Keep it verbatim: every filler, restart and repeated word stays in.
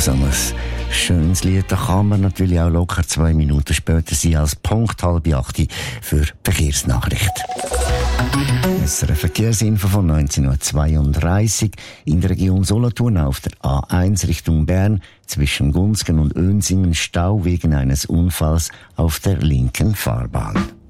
so ein schönes Lied, da kann man natürlich auch locker zwei Minuten später sein als Punkt halb acht für die Verkehrsnachricht. Es ist eine Verkehrsinfo von neunzehn Uhr zweiunddreißig in der Region Solothurn auf der A eins Richtung Bern zwischen Gunzgen und Önsingen Stau wegen eines Unfalls auf der linken Fahrbahn.